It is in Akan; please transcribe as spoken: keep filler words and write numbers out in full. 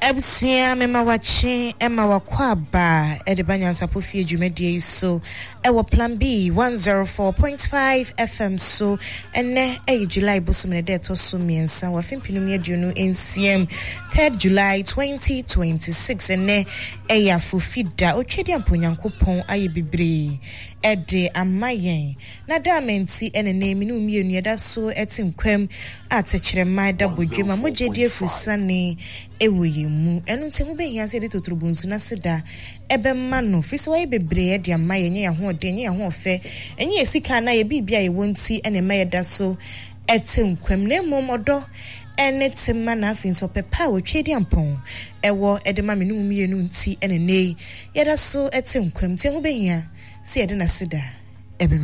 Ebusia mema wache ema wakwaba edibanyansa pofie dwumadie so ewo plan B one oh four point five F M so ene e July bosomene de to so miensa wa fimpinum aduonu ncm third July twenty twenty-six ene e ya fofida otwedi amponyankopon aye bibre ede amayen na damenti ene ne minu mienu yeda so etinkwam atechirema da bodwema mogedi afusane ewoye mu enu nte hu behia se de totrobunsu na seda ebe ma no fisi wa bebre de amayen nye ya ho de nye ya ho fe enye esika na ye bibia ye wonti ene ma yeda so etinkwam na momodo ene tema na afin so pepa wo twedi ampon ewo ede ma menu mienu nti ene ne yeda so etinkwam te hu behia se ede na seda ebe